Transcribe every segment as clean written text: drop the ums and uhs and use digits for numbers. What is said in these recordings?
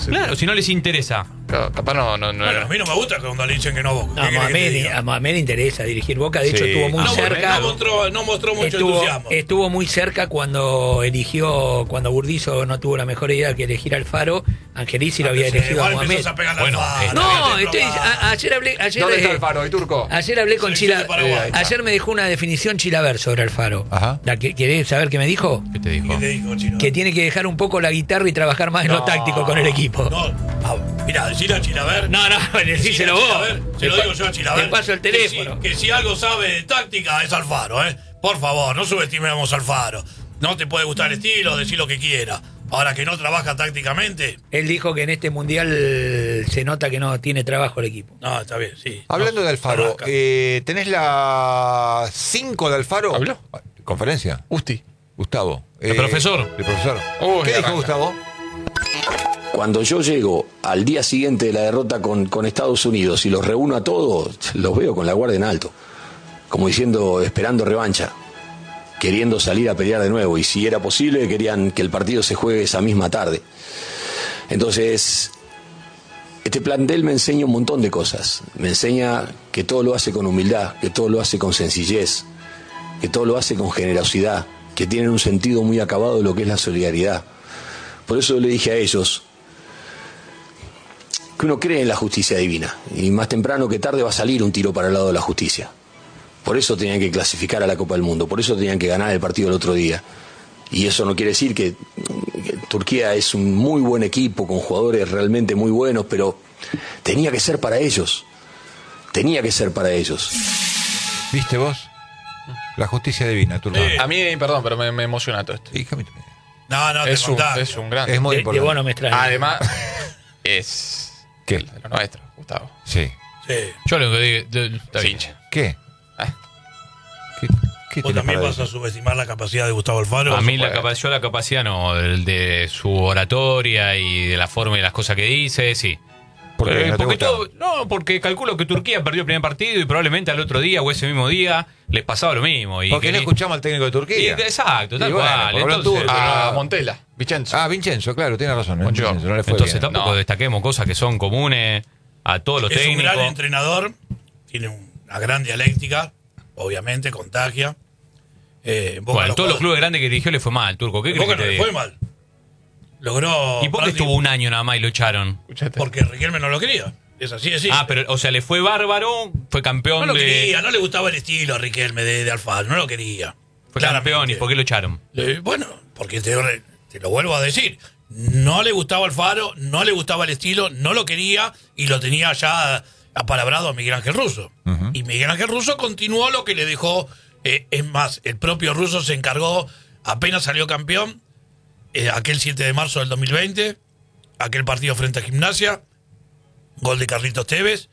Claro, si no les interesa. Capaz no Bueno, era. a mí no me gusta cuando le dicen que no a Boca. No, ¿Qué querés que te diga? a Mohamed le interesa dirigir Boca. De hecho, Sí. estuvo muy cerca. No mostró mucho entusiasmo. Estuvo muy cerca cuando Burdizo no tuvo la mejor idea que elegir a Alfaro. Angelici lo había elegido a Igual Mohamed. empezás a pegarle Bueno, al Alfaro, No, déjate probar. ayer hablé. ¿Dónde está Alfaro y Turco? Ayer hablé con Selección Chila. de Paraguay. Ayer me dejó una definición Chilaver sobre Alfaro. Ajá. ¿Querés saber qué me dijo? ¿Qué te dijo? ¿Qué te dijo, Chino? Que tiene que dejar un poco la guitarra y trabajar más en lo táctico con el equipo. No, mirá, decirle a Chilaver. No, decíselo vos. Se lo digo yo a Chilaver. Te paso el teléfono. Que si algo sabe de táctica es Alfaro, ¿eh? Por favor, no subestimemos a Alfaro. No te puede gustar el estilo, decir lo que quiera. Ahora que no trabaja tácticamente. Él dijo que en este mundial se nota que no tiene trabajo el equipo. No, está bien, sí. Hablando No, de Alfaro, trabaja. ¿tenés la 5 de Alfaro? ¿Habló? ¿Conferencia? Usti. Gustavo. El profesor. El profesor. Uy, ¿Qué dijo arranca. Gustavo? Cuando yo llego al día siguiente de la derrota con Estados Unidos y los reúno a todos, los veo con la guardia en alto, como diciendo, esperando revancha, queriendo salir a pelear de nuevo, y si era posible querían que el partido se juegue esa misma tarde. Entonces, este plantel me enseña un montón de cosas. Me enseña que todo lo hace con humildad, que todo lo hace con sencillez, que todo lo hace con generosidad, que tienen un sentido muy acabado de lo que es la solidaridad. Por eso le dije a ellos que uno cree en la justicia divina, y más temprano que tarde va a salir un tiro para el lado de la justicia. Por eso tenían que clasificar a la Copa del Mundo, por eso tenían que ganar el partido el otro día. Y eso no quiere decir que Turquía es un muy buen equipo, con jugadores realmente muy buenos, pero tenía que ser para ellos. Tenía que ser para ellos. ¿Viste vos? La justicia divina, Turco. Sí. A mí, perdón, pero me emociona todo esto. No, te Es un contás. grande. Es muy De importante. vos no me extraña. Además, es ¿Qué? de lo nuestro, Gustavo. Sí. Sí. Yo lo que digo, está bien. ¿Qué? Ah. ¿Qué Vos tenés también para vas a decir? subestimar la capacidad de Gustavo Alfaro. A mí Por yo la capacidad no, de su oratoria y de la forma y de las cosas que dice, sí. ¿Por qué? ¿No te porque gusta? porque calculo que Turquía perdió el primer partido y probablemente al otro día o ese mismo día les pasaba lo mismo. Y Porque no escuchamos al técnico de Turquía. Exacto, tal Y bueno, cual. porque habló Entonces, turco. a Montella, Vincenzo. Ah, Vincenzo, claro, tiene razón. Buongiorno. Vincenzo, no le fue Entonces bien. tampoco No. destaquemos cosas que son comunes a todos los Es un técnicos. gran entrenador, tiene una gran dialéctica, obviamente, contagia. Bueno, en todos los clubes grandes que dirigió le fue mal, Turco. ¿Qué crees Boca que no te le diga? fue mal. Logró. ¿Y por qué estuvo un año nada más y lo echaron? Porque Riquelme no lo quería. Es así, es así. Ah, pero, o sea, le fue bárbaro, fue campeón no lo de... quería, no le gustaba el estilo a Riquelme de Alfaro, no lo quería. Fue Claramente. campeón, ¿y por qué lo echaron? Bueno, porque te lo vuelvo a decir. No le gustaba Alfaro, no le gustaba el estilo, no lo quería y lo tenía ya apalabrado a Miguel Ángel Russo. Ujú. Y Miguel Ángel Russo continuó lo que le dejó. Es más, el propio Russo se encargó, apenas salió campeón, aquel 7 de marzo del 2020, aquel partido frente a Gimnasia, gol de Carlitos Tevez,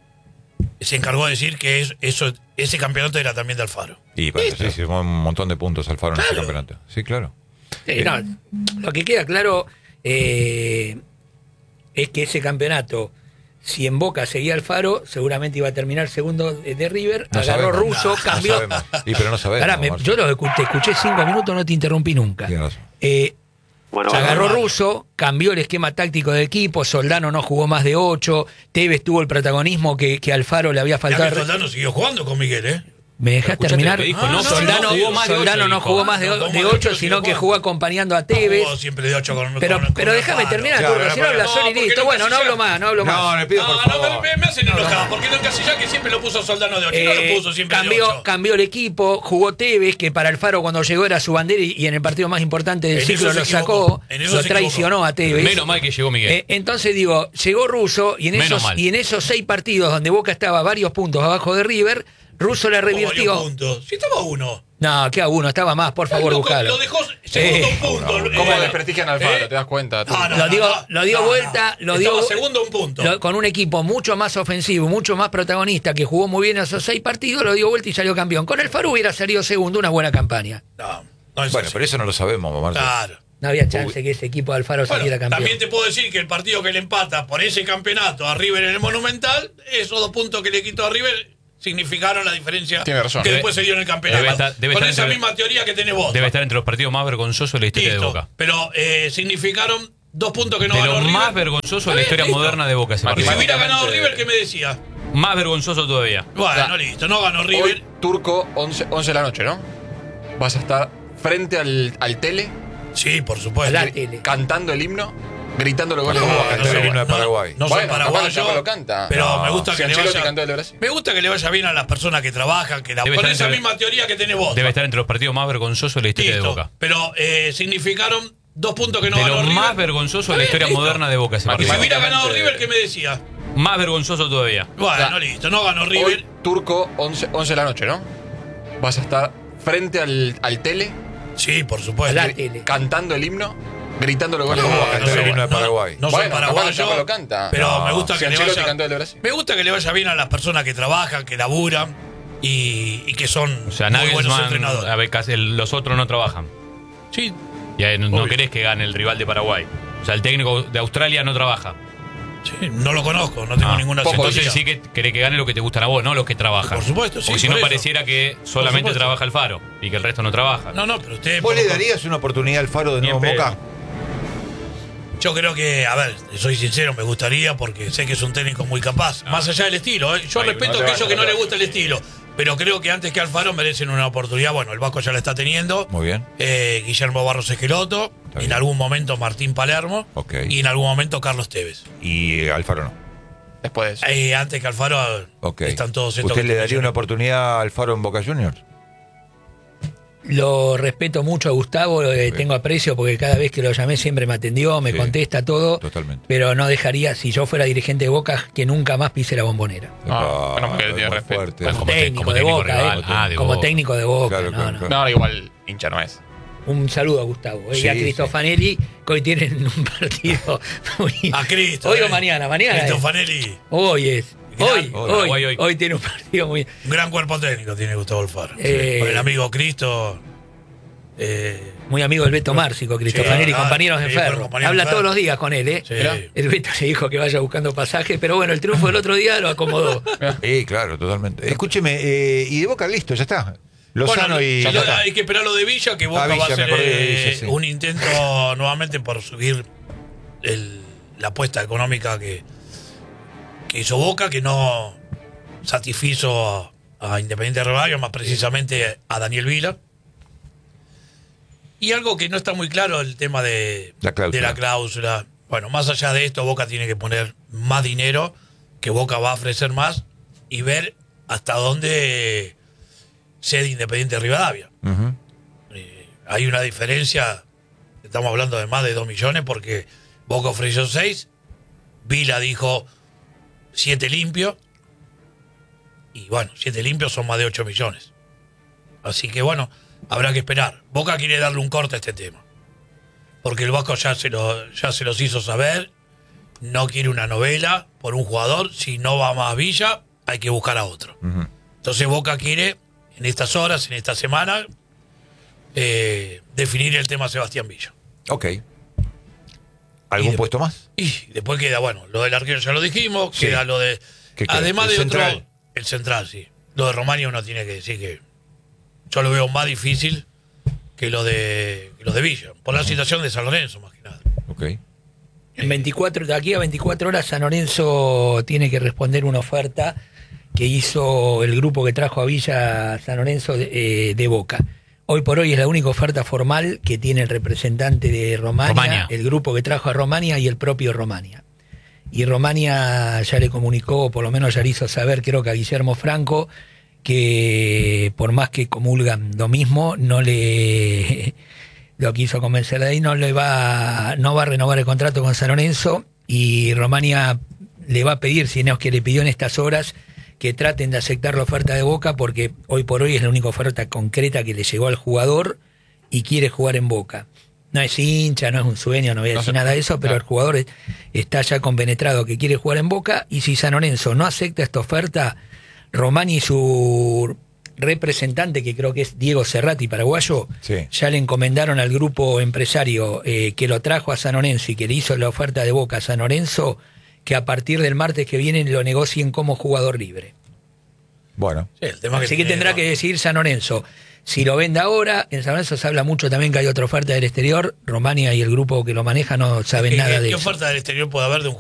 se encargó de decir que ese campeonato era también de Alfaro. Y para eso sí, sumó un montón de puntos Alfaro en ese Claro. campeonato. Sí, claro. No, lo que queda claro es que ese campeonato, si en Boca seguía Alfaro, seguramente iba a terminar segundo de River. No agarró sabemos. Russo, No cambió. sabemos. Y pero no sabemos. Pará, Marcio. yo te escuché 5 minutos, no te interrumpí nunca. Tienes razón. Bueno, Agarró bueno, Russo, cambió el esquema táctico del equipo, Soldano no jugó más de 8, Tevez tuvo el protagonismo que Alfaro le había Ya que faltado. Soldano siguió jugando con Miguel, ¿eh? ¿Me dejás Escuchate terminar? lo que dijo, no, Soldano, no jugó más de Soldano 8, no dijo. jugó más de No, ¿cómo de 8, 8 sino siguió que jugando? jugó acompañando a Tevez. Jugó siempre de 8 con Pero con déjame Alfaro. terminar, Claro, Turco, si no pero- hablas solo y porque listo. no Bueno, no hablo encasilla. más, no hablo más. No, le pido por favor. No, me hacen enojado, porque no encasilla que siempre lo puso Soldano de 8, no lo puso siempre de 8. Cambió el equipo, jugó Tevez, que para Alfaro cuando llegó era su bandera y en el partido más importante del En ciclo eso lo se sacó, equivocó, en eso lo se traicionó a Tevez. Menos mal que llegó Miguel. Entonces digo, llegó Russo y Menos mal. en esos 6 partidos donde Boca estaba varios puntos abajo de River, Russo le revirtió. Puntos. Si estaba uno. No, que a uno, estaba más, por favor, Loco, buscalo. lo dejó segundo un punto. ¿Cómo desprestigian a Alfaro? ¿Eh? ¿Te das cuenta? No, no, Lo dio, no, lo dio no, vuelta, no. lo dio Estaba segundo un punto. con un equipo mucho más ofensivo, mucho más protagonista, que jugó muy bien esos 6 partidos, lo dio vuelta y salió campeón. Con el Alfaro hubiera salido segundo, una buena campaña. No es Bueno, así. pero eso no lo sabemos, Marcio. Claro. No había chance que ese equipo de Alfaro Bueno, saliera campeón. también te puedo decir que el partido que le empata por ese campeonato a River en el Monumental, esos 2 puntos que le quitó a River significaron la diferencia Tiene razón. que Debe- después se dio en el campeonato. debe Con estar esa entre- misma teoría que tenés vos. Debe estar entre los partidos más vergonzosos de la historia Listo. de Boca. Pero significaron 2 puntos que no De ganó lo River. más vergonzoso de la historia listo. moderna de Boca ese Y si partido. hubiera ganado River, ¿qué me decía? Más vergonzoso todavía. Bueno, listo, no ganó River. Hoy, Turco, 11 de la noche, ¿no? Vas a estar frente al tele, Sí, por supuesto. A la tele. cantando el himno, gritando los goles No, de Boca. va a cantar el himno de Paraguay. No soy Bueno, paraguayo, capaz lo canta. pero No. me gusta Si que le Ancelotti vaya. cantó el de Brasil. Me gusta que le vaya bien a las personas que trabajan, que Debe con estar esa entre- misma teoría que tenés vos. Debe estar entre los partidos más vergonzosos de la historia Listo. de Boca. Pero significaron 2 puntos que no De ganó lo River. más vergonzoso de la historia Listo. moderna de Boca ese Y si partido. hubiera ganado Matemáticamente- River, ¿qué me decía? Más vergonzoso todavía. Bueno, listo, no ganó River. Hoy, Turco, 11 de la noche, ¿no? Vas a estar frente al tele, Sí, por A supuesto. la tele. cantando el himno, gritando los goles No, de va a Boca. cantar el himno de Paraguay. No soy Bueno, capaz paraguayo, lo canta. pero No. me gusta Si que le Ancelotti vaya. cantó el de Brasil. Me gusta que le vaya bien a las personas que trabajan, que laburan y que son O sea, muy buenos Nagelsmann, entrenadores. a ver, casi los otros no trabajan. Sí, Y ahí no Obvio. querés que gane el rival de Paraguay. O sea, el técnico de Australia no trabaja. sí, no lo conozco, no tengo ninguna poco, sentencia. Entonces sí que querés que gane lo que te gustan a vos, no los que trabajan. Por supuesto, sí, Porque si por no eso. pareciera que solamente supuesto. trabaja el Faro y que el resto no trabaja. No, pero usted. ¿Vos le darías una oportunidad al Faro de Ni nuevo en en pedo. Boca? Yo creo que, a ver, soy sincero, me gustaría porque sé que es un técnico muy capaz. Más allá del estilo, ¿eh? Yo Ay, respeto no te a aquellos vayas, que no no te les gusta el estilo. Pero creo que antes que Alfaro merecen una oportunidad. Bueno, el Vasco ya la está teniendo. Muy bien. Guillermo Barros Esqueloto. Está En bien. algún momento Martín Palermo. Ok. Y en algún momento Carlos Tevez. Y Alfaro no. Después de eso. Antes que Alfaro Ok. están todos estos. ¿Usted que le te daría una mencioné. oportunidad al Faro en Boca Juniors? Lo respeto mucho a Gustavo, tengo aprecio porque cada vez que lo llamé siempre me atendió, me Sí, contesta todo. totalmente. Pero no dejaría, si yo fuera dirigente de Boca, que nunca más pise la Bombonera. bueno, porque es tiene muy respeto. fuerte. Bueno, como Técnico de técnico Boca, rival. Ah, de como Boca. técnico de Boca. Claro, no, claro, no. claro. No, igual hincha no es. Un saludo a Gustavo y a Sí, Cristofanelli, que hoy tienen un partido muy... A Cristo. Hoy o mañana, mañana. Cristo es. Fanelli. Hoy es. Gran- Hoy tiene un partido muy... Un gran cuerpo técnico tiene Gustavo Alfaro. Eh, Con el amigo Cristo. Muy amigo del Beto Márcico, Cristofanelli, Sí, compañeros de sí, Ferro. compañeros Habla de todos Ferro. los días con él, ¿eh? Sí. El Beto le dijo que vaya buscando pasajes, pero bueno, el triunfo del otro día lo acomodó. Sí, claro, totalmente. Escúcheme, y de Boca listo, ya está. Lozano Bueno, y... lo- ya está. hay que esperar lo de Villa, que Boca Villa, va a me hacer acordé de Villa, sí. un intento nuevamente por subir la apuesta económica que hizo Boca, que no satisfizo a Independiente Rivadavia, más precisamente a Daniel Vila. Y algo que no está muy claro, el tema de La cláusula. de la cláusula. Bueno, más allá de esto, Boca tiene que poner más dinero, que Boca va a ofrecer más, y ver hasta dónde cede Independiente Rivadavia. Ujú. Hay una diferencia, estamos hablando de más de 2 millones, porque Boca ofreció 6, Vila dijo 7 limpios, y bueno, 7 limpios son más de 8 millones. Así que bueno, habrá que esperar. Boca quiere darle un corte a este tema, porque el Vasco ya se los hizo saber, no quiere una novela por un jugador, si no va más Villa, hay que buscar a otro. Ujú. Entonces Boca quiere, en estas horas, en esta semana, definir el tema Sebastián Villa. Ok. Y ¿Algún de- puesto más? Y después queda, bueno, lo del arquero ya lo dijimos, Sí. queda lo de... ¿Qué queda? Además ¿El de central? otro... El central, sí. Lo de Romario uno tiene que decir que yo lo veo más difícil que lo de Villa, por la situación de San Lorenzo, más que nada. Ok. En 24, de aquí a 24 horas San Lorenzo tiene que responder una oferta que hizo el grupo que trajo a Villa San Lorenzo de Boca. Hoy por hoy es la única oferta formal que tiene el representante de Romania, el grupo que trajo a Romania y el propio Romania. Y Romania ya le comunicó, por lo menos ya le hizo saber, creo que a Guillermo Franco, que por más que comulgan lo mismo, no le lo quiso convencer de ahí, no va a renovar el contrato con San Lorenzo, y Romania le va a pedir, si no es que le pidió en estas horas, que traten de aceptar la oferta de Boca, porque hoy por hoy es la única oferta concreta que le llegó al jugador y quiere jugar en Boca. No es hincha, no es un sueño, no voy a decir nada de eso, pero el jugador está ya compenetrado que quiere jugar en Boca, y si San Lorenzo no acepta esta oferta, Romani y su representante, que creo que es Diego Cerrati, paraguayo, Sí. ya le encomendaron al grupo empresario que lo trajo a San Lorenzo y que le hizo la oferta de Boca a San Lorenzo, que a partir del martes que viene lo negocien como jugador libre. Bueno. Sí, el tema Así que tendrá que decidir San Lorenzo. Si lo vende ahora, en San Lorenzo se habla mucho también que hay otra oferta del exterior. Romania y el grupo que lo maneja no saben nada de ¿Qué eso. oferta del exterior puede haber de un